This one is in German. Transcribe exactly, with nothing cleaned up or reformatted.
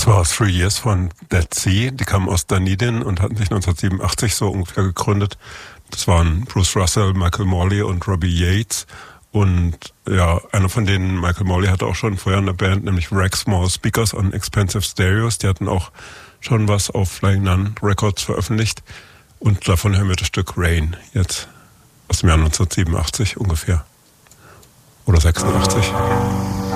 Das war Three Years von Dead Sea. Die kamen aus Dunedin und hatten sich neunzehnhundertsiebenundachtzig so ungefähr gegründet. Das waren Bruce Russell, Michael Morley und Robbie Yates. Und ja, einer von denen, Michael Morley, hatte auch schon vorher eine Band, nämlich Rack Small Speakers on Expensive Stereos. Die hatten auch schon was auf Flying Nun Records veröffentlicht. Und davon hören wir das Stück Rain jetzt aus dem Jahr neunzehnhundertsiebenundachtzig ungefähr. Oder sechsundachtzig.